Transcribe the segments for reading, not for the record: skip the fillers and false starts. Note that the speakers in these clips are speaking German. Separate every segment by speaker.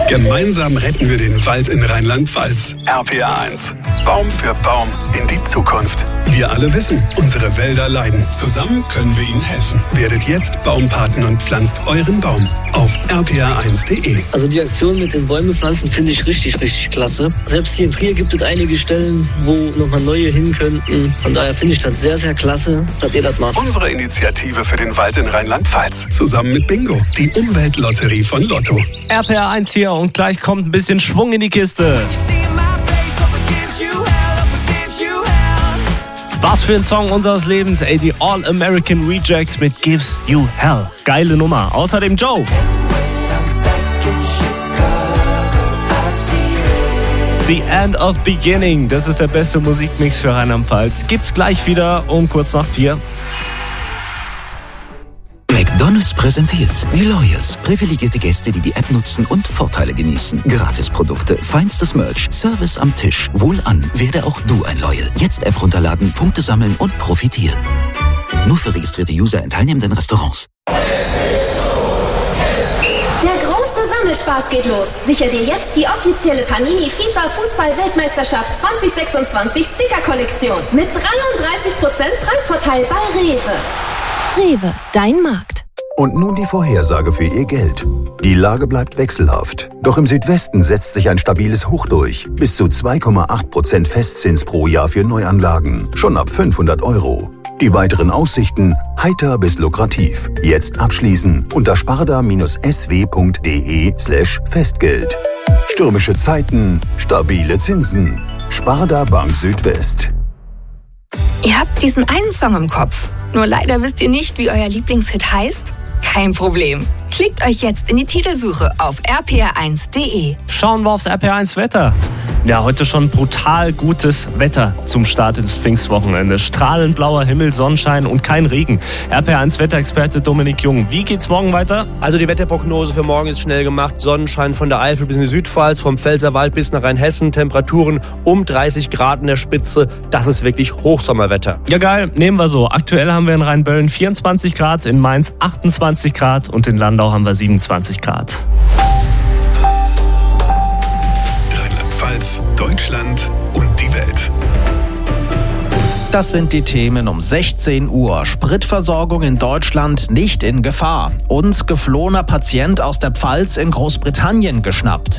Speaker 1: Gemeinsam retten wir den Wald in Rheinland-Pfalz. RPA1. Baum für Baum in die Zukunft. Wir alle wissen, unsere Wälder leiden. Zusammen können wir ihnen helfen. Werdet jetzt Baumpaten und pflanzt euren Baum auf rpa1.de.
Speaker 2: Also die Aktion mit den Bäume pflanzen finde ich richtig klasse. Selbst hier in Trier gibt es einige Stellen, wo nochmal neue hin könnten. Von daher finde ich das sehr klasse, dass ihr das macht.
Speaker 1: Unsere Initiative für den Wald in Rheinland-Pfalz. Zusammen mit Bingo, die Umweltlotterie von Lotto.
Speaker 3: RPA1 hier und gleich kommt ein bisschen Schwung in die Kiste. Was für ein Song unseres Lebens, ey, die All-American Rejects mit Gives You Hell. Geile Nummer. Außerdem Joe. The End of Beginning, das ist der beste Musikmix für Rheinland-Pfalz. Gibt's gleich wieder um kurz nach 4.
Speaker 4: McDonald's präsentiert die Loyals. Privilegierte Gäste, die die App nutzen und Vorteile genießen. Gratisprodukte, feinstes Merch, Service am Tisch. Wohlan, werde auch du ein Loyal. Jetzt App runterladen, Punkte sammeln und profitieren. Nur für registrierte User in teilnehmenden Restaurants.
Speaker 5: Der große Sammelspaß geht los. Sichere dir jetzt die offizielle Panini FIFA Fußball-Weltmeisterschaft 2026 Sticker-Kollektion mit 33% Preisvorteil bei Rewe. Rewe, dein Markt.
Speaker 6: Und nun die Vorhersage für Ihr Geld. Die Lage bleibt wechselhaft. Doch im Südwesten setzt sich ein stabiles Hoch durch. Bis zu 2,8% Festzins pro Jahr für Neuanlagen. Schon ab 500 €. Die weiteren Aussichten heiter bis lukrativ. Jetzt abschließen unter sparda-sw.de/Festgeld. Stürmische Zeiten, stabile Zinsen. Sparda Bank Südwest.
Speaker 7: Ihr habt diesen einen Song im Kopf. Nur leider wisst ihr nicht, wie euer Lieblingshit heißt? Kein Problem. Klickt euch jetzt in die Titelsuche auf rpa1.de.
Speaker 3: Schauen wir aufs RPA1 Wetter. Ja, heute schon brutal gutes Wetter zum Start ins Pfingstwochenende. Strahlend blauer Himmel, Sonnenschein und kein Regen. RPA1 Wetterexperte Dominik Jung. Wie geht's morgen weiter?
Speaker 8: Also die Wetterprognose für morgen ist schnell gemacht. Sonnenschein von der Eifel bis in die Südpfalz, vom Pfälzerwald bis nach Rheinhessen. Temperaturen um 30 Grad in der Spitze. Das ist wirklich Hochsommerwetter.
Speaker 3: Ja geil, nehmen wir so. Aktuell haben wir in Rheinböllen 24 Grad, in Mainz 28 Grad und in Landau haben wir 27 Grad.
Speaker 1: Rheinland-Pfalz, Deutschland und die Welt.
Speaker 9: Das sind die Themen um 16 Uhr. Spritversorgung in Deutschland nicht in Gefahr. Und geflohener Patient aus der Pfalz in Großbritannien geschnappt.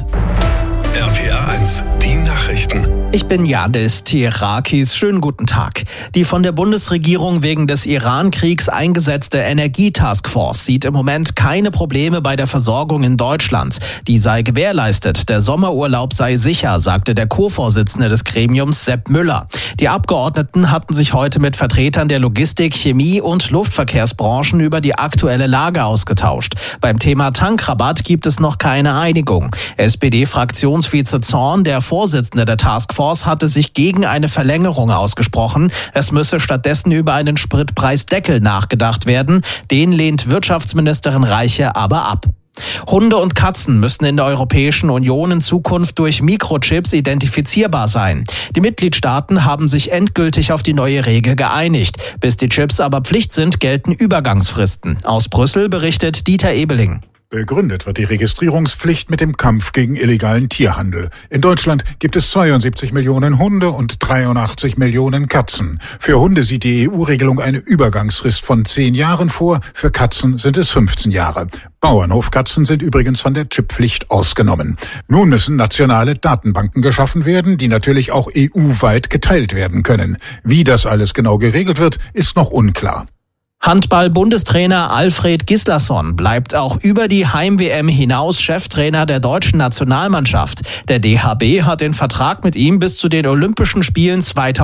Speaker 1: RPA1, die Nachrichten.
Speaker 9: Ich bin Janis Tierakis. Schönen guten Tag. Die von der Bundesregierung wegen des Iran-Kriegs eingesetzte Energietaskforce sieht im Moment keine Probleme bei der Versorgung in Deutschland. Die sei gewährleistet. Der Sommerurlaub sei sicher, sagte der Co-Vorsitzende des Gremiums Sepp Müller. Die Abgeordneten hatten sich heute mit Vertretern der Logistik, Chemie und Luftverkehrsbranchen über die aktuelle Lage ausgetauscht. Beim Thema Tankrabatt gibt es noch keine Einigung. SPD-Fraktionsvize Zorn, der Vorsitzende der Taskforce, hatte sich gegen eine Verlängerung ausgesprochen. Es müsse stattdessen über einen Spritpreisdeckel nachgedacht werden. Den lehnt Wirtschaftsministerin Reiche aber ab. Hunde und Katzen müssen in der Europäischen Union in Zukunft durch Mikrochips identifizierbar sein. Die Mitgliedstaaten haben sich endgültig auf die neue Regel geeinigt. Bis die Chips aber Pflicht sind, gelten Übergangsfristen. Aus Brüssel berichtet Dieter Ebeling.
Speaker 10: Begründet wird die Registrierungspflicht mit dem Kampf gegen illegalen Tierhandel. In Deutschland gibt es 72 Millionen Hunde und 83 Millionen Katzen. Für Hunde sieht die EU-Regelung eine Übergangsfrist von 10 Jahren vor, für Katzen sind es 15 Jahre. Bauernhofkatzen sind übrigens von der Chipppflicht ausgenommen. Nun müssen nationale Datenbanken geschaffen werden, die natürlich auch EU-weit geteilt werden können. Wie das alles genau geregelt wird, ist noch unklar.
Speaker 9: Handball-Bundestrainer Alfred Gislason bleibt auch über die Heim-WM hinaus Cheftrainer der deutschen Nationalmannschaft. Der DHB hat den Vertrag mit ihm bis zu den Olympischen Spielen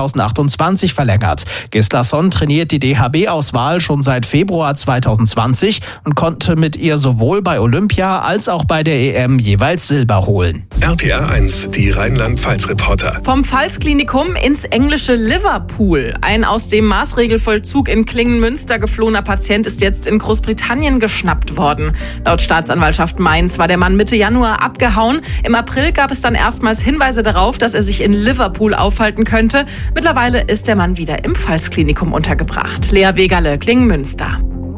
Speaker 9: 2028 verlängert. Gislason trainiert die DHB-Auswahl schon seit Februar 2020 und konnte mit ihr sowohl bei Olympia als auch bei der EM jeweils Silber holen.
Speaker 1: RPA1, die Rheinland-Pfalz-Reporter.
Speaker 11: Vom Pfalzklinikum ins englische Liverpool. Ein aus dem Maßregelvollzug in Klingen-Münster geflohener Patient ist jetzt in Großbritannien geschnappt worden. Laut Staatsanwaltschaft Mainz war der Mann Mitte Januar abgehauen. Im April gab es dann erstmals Hinweise darauf, dass er sich in Liverpool aufhalten könnte. Mittlerweile ist der Mann wieder im Pfalzklinikum untergebracht. Lea Wegerle, Klingen-Münster.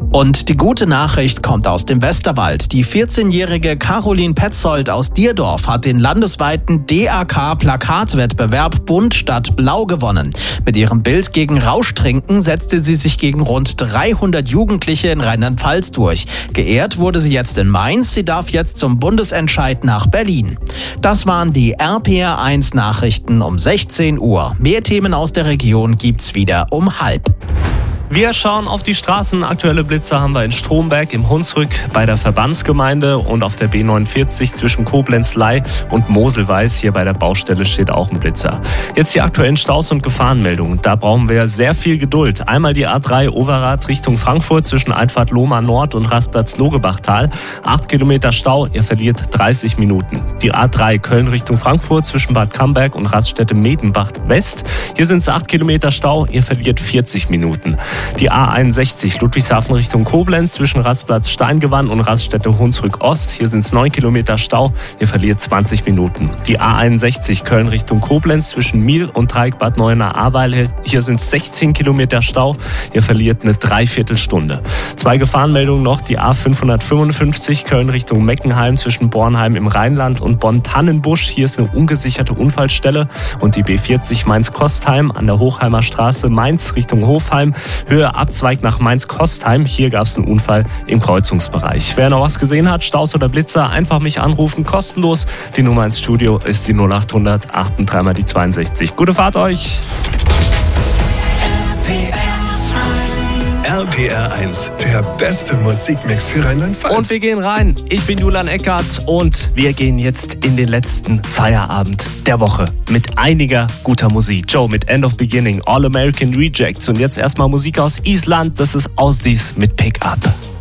Speaker 9: Und die gute Nachricht kommt aus dem Westerwald. Die 14-jährige Caroline Petzold aus Dierdorf hat den landesweiten DAK-Plakatwettbewerb Bunt statt Blau gewonnen. Mit ihrem Bild gegen Rauschtrinken setzte sie sich gegen rund 300 Jugendliche in Rheinland-Pfalz durch. Geehrt wurde sie jetzt in Mainz. Sie darf jetzt zum Bundesentscheid nach Berlin. Das waren die RPR1 Nachrichten um 16 Uhr. Mehr Themen aus der Region gibt's wieder um 12:30.
Speaker 3: Wir schauen auf die Straßen. Aktuelle Blitzer haben wir in Stromberg, im Hunsrück, bei der Verbandsgemeinde und auf der B49 zwischen Koblenz-Ley und Moselweiß. Hier bei der Baustelle steht auch ein Blitzer. Jetzt die aktuellen Staus und Gefahrenmeldungen. Da brauchen wir sehr viel Geduld. Einmal die A3 Overath Richtung Frankfurt zwischen Einfahrt Lohmar Nord und Rastplatz Logebachtal. 8 Kilometer Stau, ihr verliert 30 Minuten. Die A3 Köln Richtung Frankfurt zwischen Bad Camberg und Raststätte Medenbach West. Hier sind es 8 Kilometer Stau, ihr verliert 40 Minuten. Die A61 Ludwigshafen Richtung Koblenz zwischen Rastplatz Steingewann und Raststätte Hunsrück Ost. Hier sind es 9 Kilometer Stau, ihr verliert 20 Minuten. Die A61 Köln Richtung Koblenz zwischen Miel und Dreieck Bad Neuenahr-Ahrweiler. Hier sind es 16 Kilometer Stau, ihr verliert eine Dreiviertelstunde. 2 Gefahrenmeldungen noch. Die A555 Köln Richtung Meckenheim zwischen Bornheim im Rheinland und Bonn-Tannenbusch. Hier ist eine ungesicherte Unfallstelle. Und die B40 Mainz-Kostheim an der Hochheimer Straße Mainz Richtung Hofheim. Höhe Abzweig nach Mainz-Kostheim. Hier gab es einen Unfall im Kreuzungsbereich. Wer noch was gesehen hat, Staus oder Blitzer, einfach mich anrufen, kostenlos. Die Nummer ins Studio ist die 0800 83 die 62. Gute Fahrt euch!
Speaker 1: RPR1, der beste Musikmix für Rheinland-Pfalz.
Speaker 3: Und wir gehen rein. Ich bin Julian Eckert und wir gehen jetzt in den letzten Feierabend der Woche mit einiger guter Musik. Joe mit End of Beginning, All American Rejects und jetzt erstmal Musik aus Island. Das ist Ausdies mit Pick Up.